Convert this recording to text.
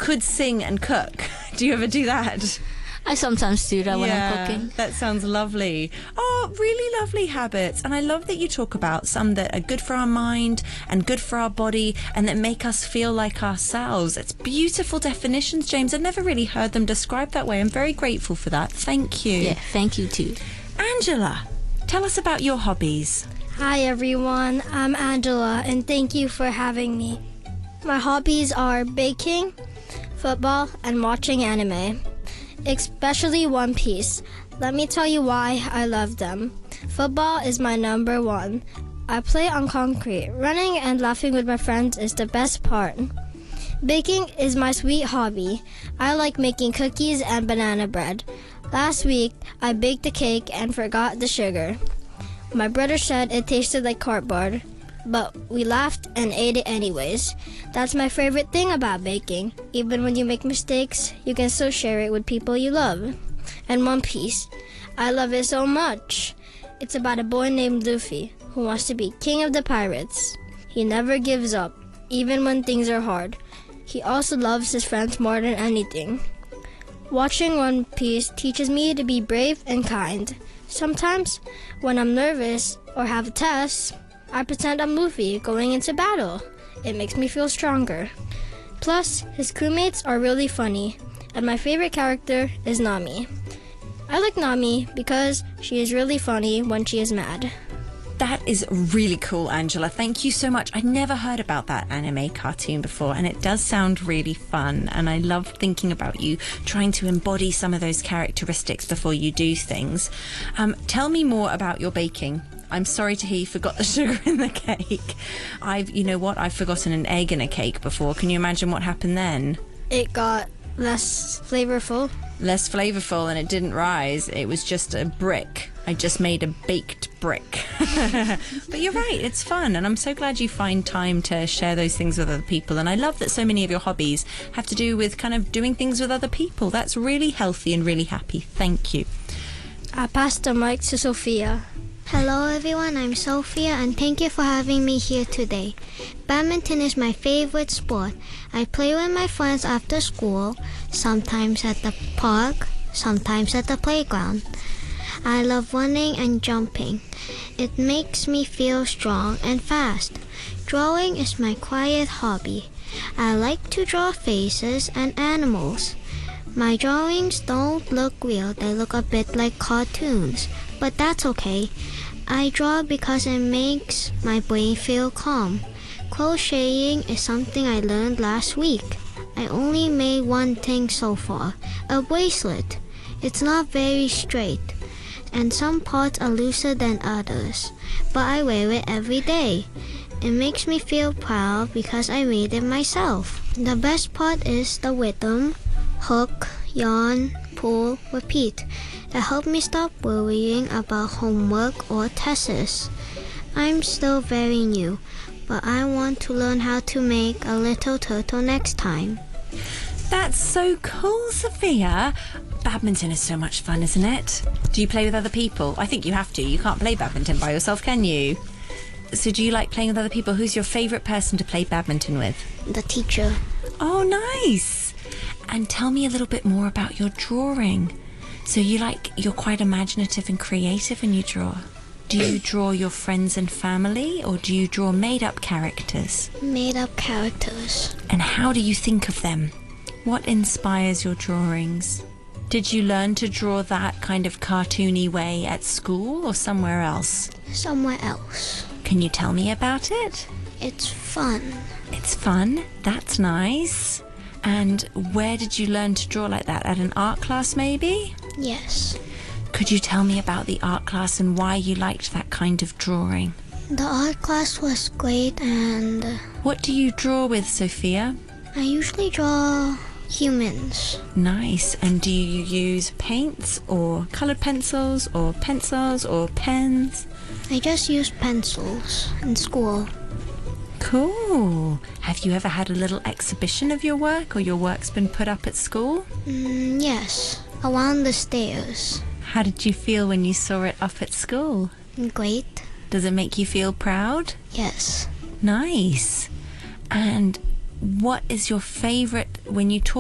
could sing and cook. Do you ever do that? I sometimes do that when I'm cooking. That sounds lovely. Oh, really lovely habits. And I love that you talk about some that are good for our mind and good for our body and that make us feel like ourselves. It's beautiful definitions, James. I've never really heard them described that way. I'm very grateful for that. Thank you. Yeah, thank you too. Angela, tell us about your hobbies. Hi everyone, I'm Angela and thank you for having me. My hobbies are baking, football, and watching anime, especially One Piece. Let me tell you why I love them. Football is my number one. I play on concrete. Running and laughing with my friends is the best part. Baking is my sweet hobby. I like making cookies and banana bread. Last week, I baked a cake and forgot the sugar. My brother said it tasted like cardboard, but we laughed and ate it anyways. That's my favorite thing about baking. Even when you make mistakes, you can still share it with people you love. And One Piece, I love it so much. It's about a boy named Luffy who wants to be king of the pirates. He never gives up, even when things are hard. He also loves his friends more than anything. Watching One Piece teaches me to be brave and kind. Sometimes, when I'm nervous or have a test, I pretend I'm Luffy going into battle. It makes me feel stronger. Plus, his crewmates are really funny, and my favorite character is Nami. I like Nami because she is really funny when she is mad. That is really cool, Angela. Thank you so much. I'd never heard about that anime cartoon before, and it does sound really fun. And I love thinking about you trying to embody some of those characteristics before you do things. Tell me more about your baking. I'm sorry to hear you forgot the sugar in the cake. You know what? I've forgotten an egg in a cake before. Can you imagine what happened then? It got less flavorful. Less flavorful, and it didn't rise. It was just a brick. I just made a baked brick. But you're right, it's fun, and I'm so glad you find time to share those things with other people. And I love that so many of your hobbies have to do with kind of doing things with other people. That's really healthy and really happy. Thank you. I pass the mic to Sophia. Hello everyone, I'm Sophia and thank you for having me here today. Badminton is my favorite sport. I play with my friends after school, sometimes at the park, sometimes at the playground. I love running and jumping. It makes me feel strong and fast. Drawing is my quiet hobby. I like to draw faces and animals. My drawings don't look real, they look a bit like cartoons, but that's okay. I draw because it makes my brain feel calm. Crocheting is something I learned last week. I only made one thing so far, a bracelet. It's not very straight, and some parts are looser than others, but I wear it every day. It makes me feel proud because I made it myself. The best part is the rhythm, hook, yarn, pull, repeat. It helped me stop worrying about homework or tests. I'm still very new, but I want to learn how to make a little turtle next time. That's so cool, Sophia. Badminton is so much fun, isn't it? Do you play with other people? I think you have to. You can't play badminton by yourself, can you? So do you like playing with other people? Who's your favourite person to play badminton with? The teacher. Oh, nice. And tell me a little bit more about your drawing. So you're quite imaginative and creative when you draw. Do you draw your friends and family, or do you draw made-up characters? Made-up characters. And how do you think of them? What inspires your drawings? Did you learn to draw that kind of cartoony way at school or somewhere else? Somewhere else. Can you tell me about it? It's fun. It's fun? That's nice. And where did you learn to draw like that? At an art class, maybe? Yes. Could you tell me about the art class and why you liked that kind of drawing? The art class was great, and What do you draw with, Sophia? I usually draw humans. Nice. And do you use paints or coloured pencils or pens? I just use pencils in school. Cool. Have you ever had a little exhibition of your work, or your work's been put up at school? Yes, around the stairs. How did you feel when you saw it up at school? Great. Does it make you feel proud? Yes. Nice. And what is your favourite, when you talk